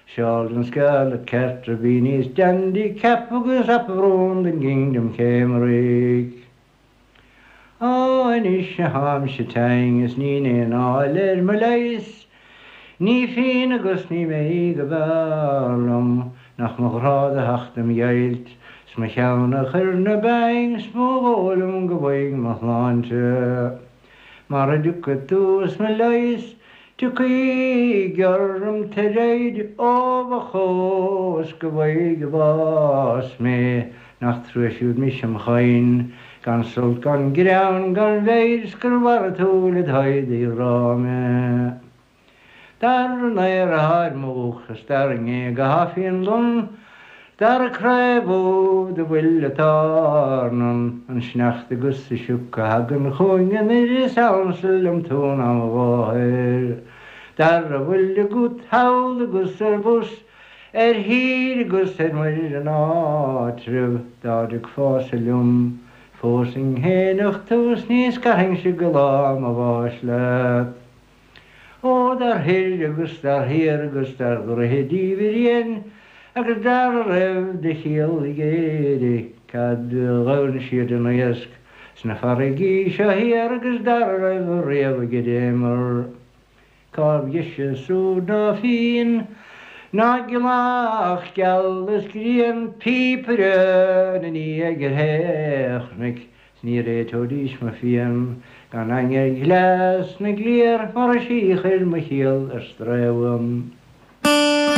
Sheldon Scarlet Carter Beanies Dandy Capagus up around the kingdom Cemric. Oh, and Ishaham Shatang is Nina and all Malais. Ni fin agus ni mé gebalum nach magrade hachtem jeilt smechana chirne bang smogolum geboing machlante mar duke toes me leis tuki garum tereid overchos geboig was me nach trusjud mishem chain gan sult gan ground gan veils kurvar tolet heide rame. Dar nair har moch starringe gahafin lun dar krevo de wille tarnum an schnachte gusse schukke hagen khungen mir salselum tun am waher dar wille gut haul gusser bus hier gusser mir na trub dar de kvaselum forcing he noch tus ni skarring sigulam avaslet. O dar hir agus dar hir agus dar grehedi virien agus dar rev de hil gedi kad gaun shied na yesk sna farigi shahir agus dar rev gedemer kar yeshe su na fin na gilach gal skrien pipere ni egerhechnik snire todish ma fiem gan anger glas na glir mar a síchir ma chiel ar strawum.